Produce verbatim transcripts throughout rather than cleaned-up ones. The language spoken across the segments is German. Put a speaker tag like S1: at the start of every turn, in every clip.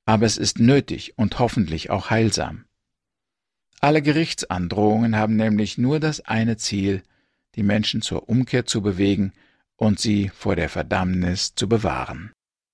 S1: aber es ist nötig und hoffentlich auch heilsam. Alle Gerichtsandrohungen haben nämlich nur das eine Ziel, die Menschen zur Umkehr zu bewegen und sie vor der Verdammnis zu bewahren.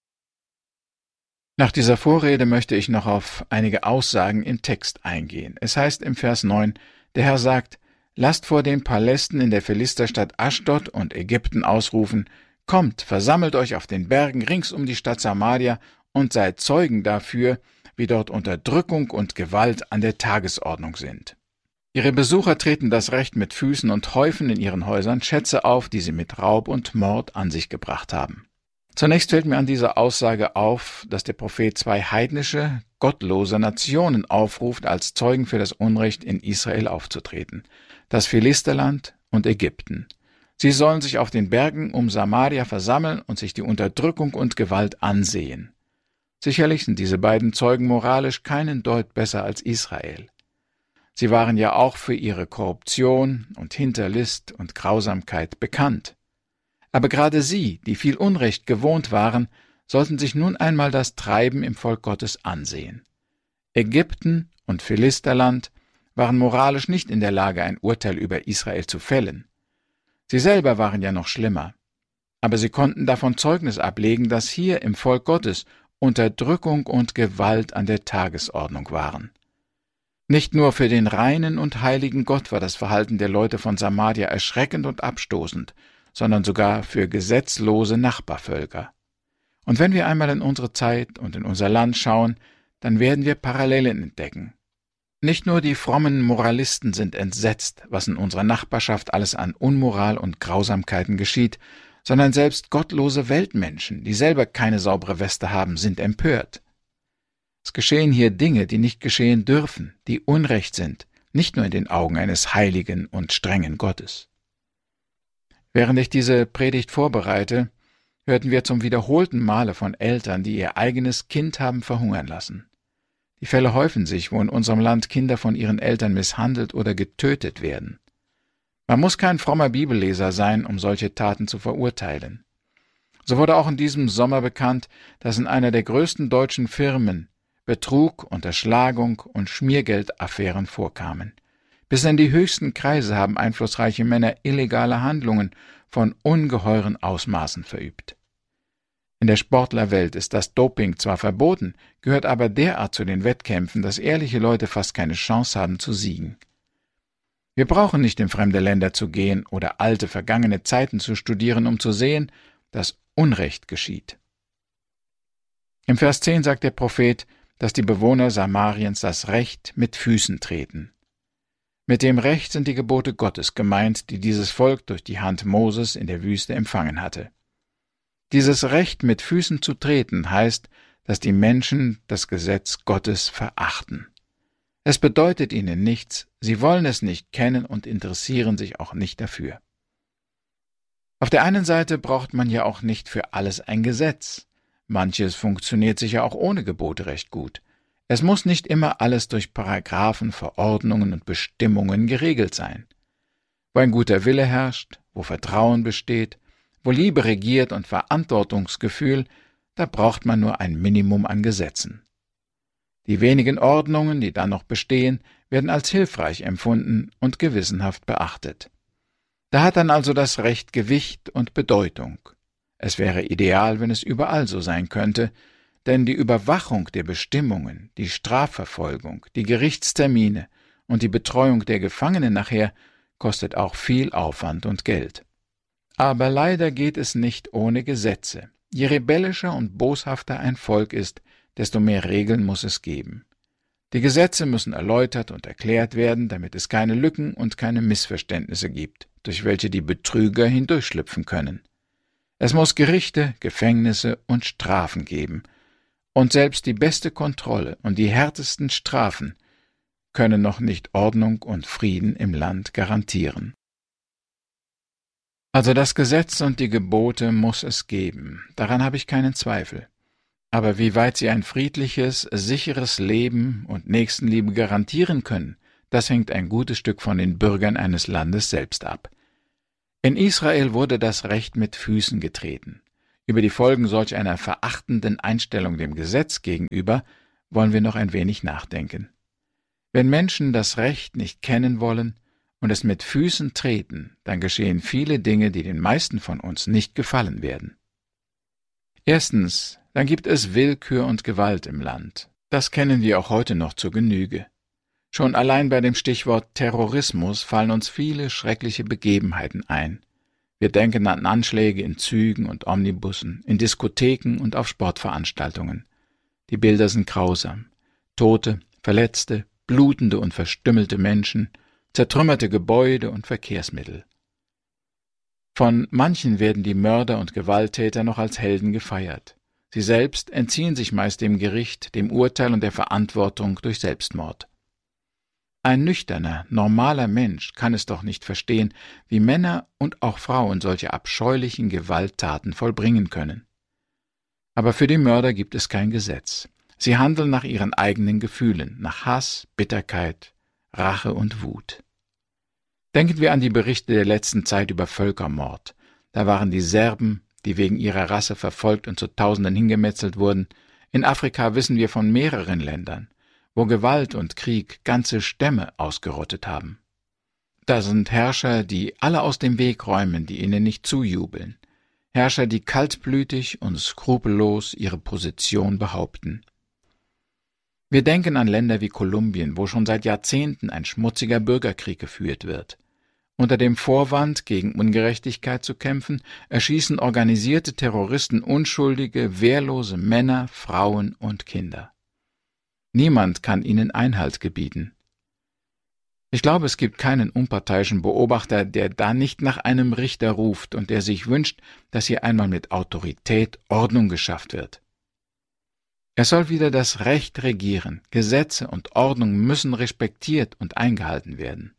S1: Nach dieser Vorrede möchte ich noch auf einige Aussagen im Text eingehen. Es heißt im Vers neun, der Herr sagt, lasst vor den Palästen in der Philisterstadt Aschdod und Ägypten ausrufen, kommt, versammelt euch auf den Bergen rings um die Stadt Samaria und seid Zeugen dafür, wie dort Unterdrückung und Gewalt an der Tagesordnung sind. Ihre Besucher treten das Recht mit Füßen und häufen in ihren Häusern Schätze auf, die sie mit Raub und Mord an sich gebracht haben. Zunächst fällt mir an dieser Aussage auf, dass der Prophet zwei heidnische, gottlose Nationen aufruft, als Zeugen für das Unrecht in Israel aufzutreten: das Philisterland und Ägypten. Sie sollen sich auf den Bergen um Samaria versammeln und sich die Unterdrückung und Gewalt ansehen. Sicherlich sind diese beiden Zeugen moralisch keinen Deut besser als Israel. Sie waren ja auch für ihre Korruption und Hinterlist und Grausamkeit bekannt. Aber gerade sie, die viel Unrecht gewohnt waren, sollten sich nun einmal das Treiben im Volk Gottes ansehen. Ägypten und Philisterland waren moralisch nicht in der Lage, ein Urteil über Israel zu fällen. Sie selber waren ja noch schlimmer. Aber sie konnten davon Zeugnis ablegen, dass hier im Volk Gottes Unterdrückung und Gewalt an der Tagesordnung waren. Nicht nur für den reinen und heiligen Gott war das Verhalten der Leute von Samaria erschreckend und abstoßend, sondern sogar für gesetzlose Nachbarvölker. Und wenn wir einmal in unsere Zeit und in unser Land schauen, dann werden wir Parallelen entdecken. Nicht nur die frommen Moralisten sind entsetzt, was in unserer Nachbarschaft alles an Unmoral und Grausamkeiten geschieht, sondern selbst gottlose Weltmenschen, die selber keine saubere Weste haben, sind empört. Es geschehen hier Dinge, die nicht geschehen dürfen, die Unrecht sind, nicht nur in den Augen eines heiligen und strengen Gottes. Während ich diese Predigt vorbereite, hörten wir zum wiederholten Male von Eltern, die ihr eigenes Kind haben verhungern lassen. Die Fälle häufen sich, wo in unserem Land Kinder von ihren Eltern misshandelt oder getötet werden. Man muss kein frommer Bibelleser sein, um solche Taten zu verurteilen. So wurde auch in diesem Sommer bekannt, dass in einer der größten deutschen Firmen Betrug, Unterschlagung und Schmiergeldaffären vorkamen. Bis in die höchsten Kreise haben einflussreiche Männer illegale Handlungen von ungeheuren Ausmaßen verübt. In der Sportlerwelt ist das Doping zwar verboten, gehört aber derart zu den Wettkämpfen, dass ehrliche Leute fast keine Chance haben zu siegen. Wir brauchen nicht in fremde Länder zu gehen oder alte, vergangene Zeiten zu studieren, um zu sehen, dass Unrecht geschieht. Im Vers zehn sagt der Prophet, dass die Bewohner Samariens das Recht mit Füßen treten. Mit dem Recht sind die Gebote Gottes gemeint, die dieses Volk durch die Hand Moses in der Wüste empfangen hatte. Dieses Recht mit Füßen zu treten heißt, dass die Menschen das Gesetz Gottes verachten. Es bedeutet ihnen nichts, sie wollen es nicht kennen und interessieren sich auch nicht dafür. Auf der einen Seite braucht man ja auch nicht für alles ein Gesetz. Manches funktioniert sicher auch ohne Gebote recht gut. Es muss nicht immer alles durch Paragraphen, Verordnungen und Bestimmungen geregelt sein. Wo ein guter Wille herrscht, wo Vertrauen besteht, wo Liebe regiert und Verantwortungsgefühl, da braucht man nur ein Minimum an Gesetzen. Die wenigen Ordnungen, die dann noch bestehen, werden als hilfreich empfunden und gewissenhaft beachtet. Da hat dann also das Recht Gewicht und Bedeutung. Es wäre ideal, wenn es überall so sein könnte, denn die Überwachung der Bestimmungen, die Strafverfolgung, die Gerichtstermine und die Betreuung der Gefangenen nachher kostet auch viel Aufwand und Geld. Aber leider geht es nicht ohne Gesetze. Je rebellischer und boshafter ein Volk ist, desto mehr Regeln muss es geben. Die Gesetze müssen erläutert und erklärt werden, damit es keine Lücken und keine Missverständnisse gibt, durch welche die Betrüger hindurchschlüpfen können. Es muss Gerichte, Gefängnisse und Strafen geben, und selbst die beste Kontrolle und die härtesten Strafen können noch nicht Ordnung und Frieden im Land garantieren. Also das Gesetz und die Gebote muss es geben, daran habe ich keinen Zweifel. Aber wie weit sie ein friedliches, sicheres Leben und Nächstenliebe garantieren können, das hängt ein gutes Stück von den Bürgern eines Landes selbst ab. In Israel wurde das Recht mit Füßen getreten. Über die Folgen solch einer verachtenden Einstellung dem Gesetz gegenüber wollen wir noch ein wenig nachdenken. Wenn Menschen das Recht nicht kennen wollen und es mit Füßen treten, dann geschehen viele Dinge, die den meisten von uns nicht gefallen werden. Erstens, dann gibt es Willkür und Gewalt im Land. Das kennen wir auch heute noch zur Genüge. Schon allein bei dem Stichwort Terrorismus fallen uns viele schreckliche Begebenheiten ein. Wir denken an Anschläge in Zügen und Omnibussen, in Diskotheken und auf Sportveranstaltungen. Die Bilder sind grausam. Tote, Verletzte, blutende und verstümmelte Menschen, zertrümmerte Gebäude und Verkehrsmittel. Von manchen werden die Mörder und Gewalttäter noch als Helden gefeiert. Sie selbst entziehen sich meist dem Gericht, dem Urteil und der Verantwortung durch Selbstmord. Ein nüchterner, normaler Mensch kann es doch nicht verstehen, wie Männer und auch Frauen solche abscheulichen Gewalttaten vollbringen können. Aber für die Mörder gibt es kein Gesetz. Sie handeln nach ihren eigenen Gefühlen, nach Hass, Bitterkeit, Rache und Wut. Denken wir an die Berichte der letzten Zeit über Völkermord. Da waren die Serben, die wegen ihrer Rasse verfolgt und zu Tausenden hingemetzelt wurden. In Afrika wissen wir von mehreren Ländern, wo Gewalt und Krieg ganze Stämme ausgerottet haben. Da sind Herrscher, die alle aus dem Weg räumen, die ihnen nicht zujubeln. Herrscher, die kaltblütig und skrupellos ihre Position behaupten. Wir denken an Länder wie Kolumbien, wo schon seit Jahrzehnten ein schmutziger Bürgerkrieg geführt wird. Unter dem Vorwand, gegen Ungerechtigkeit zu kämpfen, erschießen organisierte Terroristen unschuldige, wehrlose Männer, Frauen und Kinder. Niemand kann ihnen Einhalt gebieten. Ich glaube, es gibt keinen unparteiischen Beobachter, der da nicht nach einem Richter ruft und der sich wünscht, dass hier einmal mit Autorität Ordnung geschafft wird. Es soll wieder das Recht regieren. Gesetze und Ordnung müssen respektiert und eingehalten werden.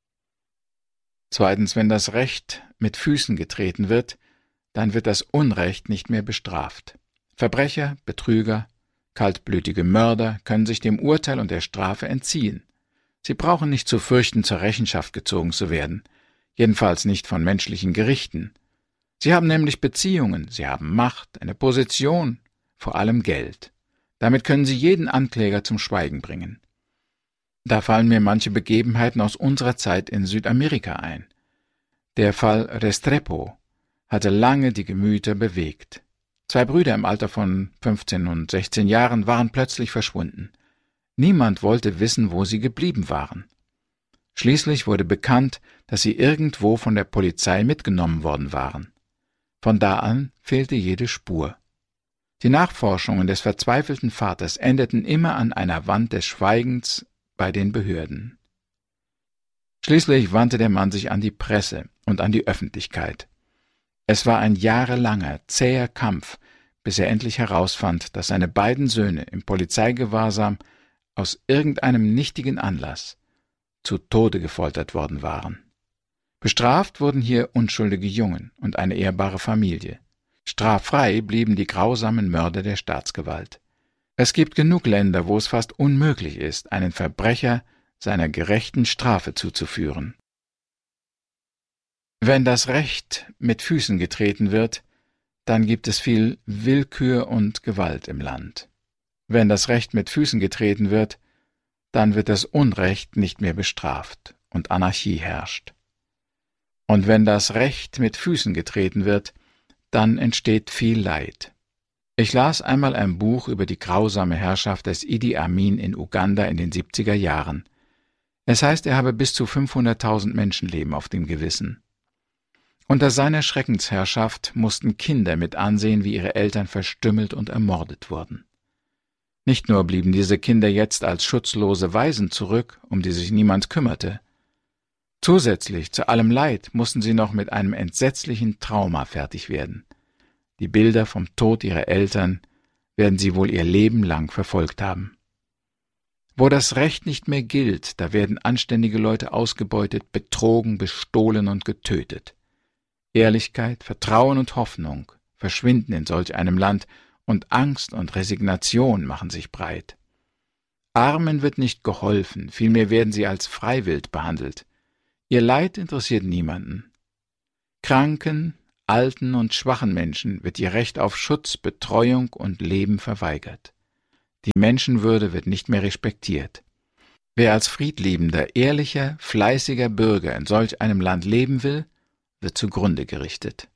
S1: Zweitens, wenn das Recht mit Füßen getreten wird, dann wird das Unrecht nicht mehr bestraft. Verbrecher, Betrüger, kaltblütige Mörder können sich dem Urteil und der Strafe entziehen. Sie brauchen nicht zu fürchten, zur Rechenschaft gezogen zu werden, jedenfalls nicht von menschlichen Gerichten. Sie haben nämlich Beziehungen, sie haben Macht, eine Position, vor allem Geld. Damit können sie jeden Ankläger zum Schweigen bringen. Da fallen mir manche Begebenheiten aus unserer Zeit in Südamerika ein. Der Fall Restrepo hatte lange die Gemüter bewegt. Zwei Brüder im Alter von fünfzehn und sechzehn Jahren waren plötzlich verschwunden. Niemand wollte wissen, wo sie geblieben waren. Schließlich wurde bekannt, dass sie irgendwo von der Polizei mitgenommen worden waren. Von da an fehlte jede Spur. Die Nachforschungen des verzweifelten Vaters endeten immer an einer Wand des Schweigens bei den Behörden. Schließlich wandte der Mann sich an die Presse und an die Öffentlichkeit. Es war ein jahrelanger, zäher Kampf, bis er endlich herausfand, dass seine beiden Söhne im Polizeigewahrsam aus irgendeinem nichtigen Anlass zu Tode gefoltert worden waren. Bestraft wurden hier unschuldige Jungen und eine ehrbare Familie. Straffrei blieben die grausamen Mörder der Staatsgewalt. Es gibt genug Länder, wo es fast unmöglich ist, einen Verbrecher seiner gerechten Strafe zuzuführen. Wenn das Recht mit Füßen getreten wird, dann gibt es viel Willkür und Gewalt im Land. Wenn das Recht mit Füßen getreten wird, dann wird das Unrecht nicht mehr bestraft und Anarchie herrscht. Und wenn das Recht mit Füßen getreten wird, dann entsteht viel Leid. Ich las einmal ein Buch über die grausame Herrschaft des Idi Amin in Uganda in den siebziger Jahren. Es heißt, er habe bis zu fünfhunderttausend Menschenleben auf dem Gewissen. Unter seiner Schreckensherrschaft mussten Kinder mit ansehen, wie ihre Eltern verstümmelt und ermordet wurden. Nicht nur blieben diese Kinder jetzt als schutzlose Waisen zurück, um die sich niemand kümmerte. Zusätzlich zu allem Leid mussten sie noch mit einem entsetzlichen Trauma fertig werden. Die Bilder vom Tod ihrer Eltern werden sie wohl ihr Leben lang verfolgt haben. Wo das Recht nicht mehr gilt, da werden anständige Leute ausgebeutet, betrogen, bestohlen und getötet. Ehrlichkeit, Vertrauen und Hoffnung verschwinden in solch einem Land, und Angst und Resignation machen sich breit. Armen wird nicht geholfen, vielmehr werden sie als Freiwild behandelt. Ihr Leid interessiert niemanden. Kranken, alten und schwachen Menschen wird ihr Recht auf Schutz, Betreuung und Leben verweigert. Die Menschenwürde wird nicht mehr respektiert. Wer als friedliebender, ehrlicher, fleißiger Bürger in solch einem Land leben will, wird zugrunde gerichtet.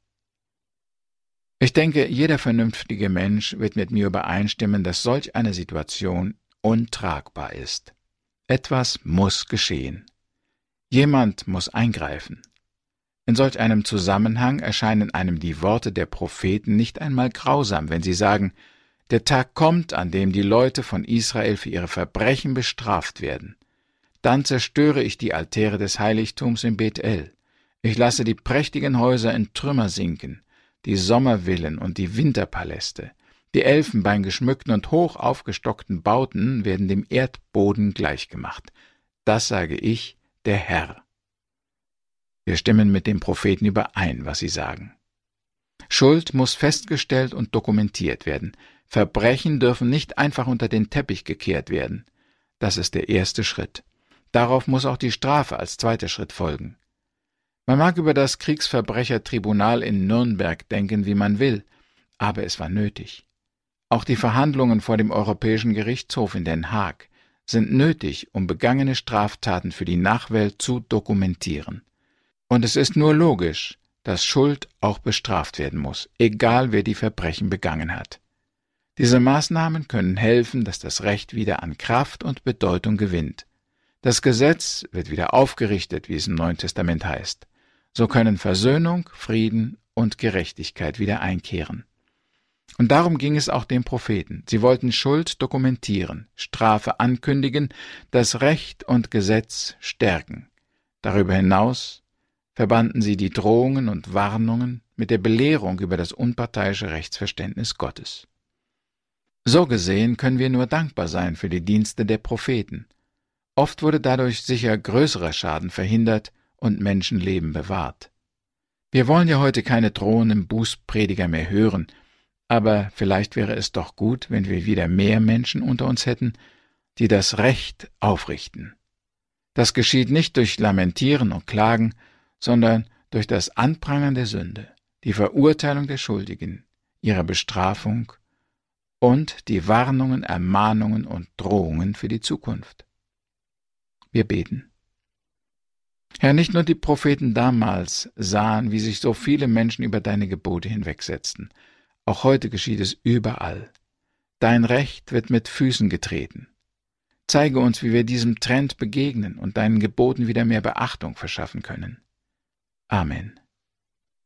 S1: Ich denke, jeder vernünftige Mensch wird mit mir übereinstimmen, dass solch eine Situation untragbar ist. Etwas muss geschehen. Jemand muss eingreifen. In solch einem Zusammenhang erscheinen einem die Worte der Propheten nicht einmal grausam, wenn sie sagen, der Tag kommt, an dem die Leute von Israel für ihre Verbrechen bestraft werden. Dann zerstöre ich die Altäre des Heiligtums in Bethel. Ich lasse die prächtigen Häuser in Trümmer sinken, die Sommervillen und die Winterpaläste. Die elfenbeingeschmückten und hoch aufgestockten Bauten werden dem Erdboden gleichgemacht. Das sage ich, der Herr. Wir stimmen mit dem Propheten überein, was sie sagen. Schuld muss festgestellt und dokumentiert werden. Verbrechen dürfen nicht einfach unter den Teppich gekehrt werden. Das ist der erste Schritt. Darauf muss auch die Strafe als zweiter Schritt folgen. Man mag über das Kriegsverbrechertribunal in Nürnberg denken, wie man will, aber es war nötig. Auch die Verhandlungen vor dem Europäischen Gerichtshof in Den Haag sind nötig, um begangene Straftaten für die Nachwelt zu dokumentieren. Und es ist nur logisch, dass Schuld auch bestraft werden muss, egal wer die Verbrechen begangen hat. Diese Maßnahmen können helfen, dass das Recht wieder an Kraft und Bedeutung gewinnt. Das Gesetz wird wieder aufgerichtet, wie es im Neuen Testament heißt. So können Versöhnung, Frieden und Gerechtigkeit wieder einkehren. Und darum ging es auch den Propheten. Sie wollten Schuld dokumentieren, Strafe ankündigen, das Recht und Gesetz stärken. Darüber hinaus verbanden sie die Drohungen und Warnungen mit der Belehrung über das unparteiische Rechtsverständnis Gottes. So gesehen können wir nur dankbar sein für die Dienste der Propheten. Oft wurde dadurch sicher größerer Schaden verhindert und Menschenleben bewahrt. Wir wollen ja heute keine drohenden Bußprediger mehr hören, aber vielleicht wäre es doch gut, wenn wir wieder mehr Menschen unter uns hätten, die das Recht aufrichten. Das geschieht nicht durch Lamentieren und Klagen, sondern durch das Anprangern der Sünde, die Verurteilung der Schuldigen, ihre Bestrafung und die Warnungen, Ermahnungen und Drohungen für die Zukunft. Wir beten. Herr, nicht nur die Propheten damals sahen, wie sich so viele Menschen über deine Gebote hinwegsetzten. Auch heute geschieht es überall. Dein Recht wird mit Füßen getreten. Zeige uns, wie wir diesem Trend begegnen und deinen Geboten wieder mehr Beachtung verschaffen können. Amen.